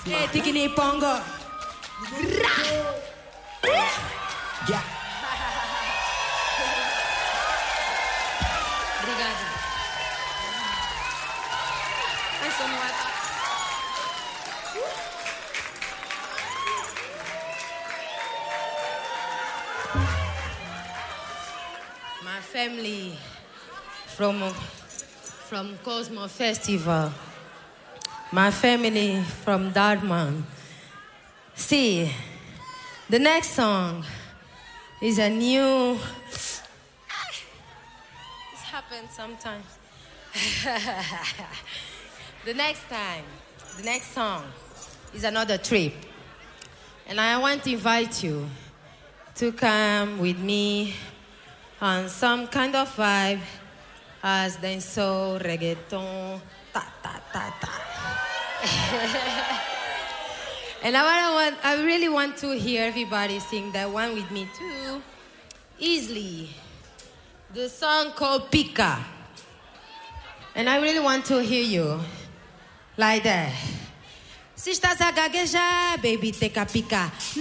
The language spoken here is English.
Tikini Pongo. Yeah. Obrigada. Mais uma. My family from Cosmo Festival. My family from Dartmouth. See, the next song is a new... This happens sometimes. The next song is another trip. And I want to invite you to come with me on some kind of vibe as dancehall, reggaeton, ta-ta-ta-ta. And I really want to hear everybody sing that one with me too. Easily. The song called Pika. And I really want to hear you like that. Se estás a gaguejar, baby, take a pica.